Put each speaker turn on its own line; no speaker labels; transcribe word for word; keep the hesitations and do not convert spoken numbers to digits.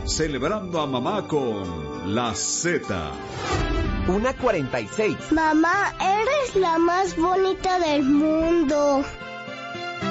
celebrando a mamá con La Z.
Una cuarenta y seis.
Mamá, eres la más bonita del mundo.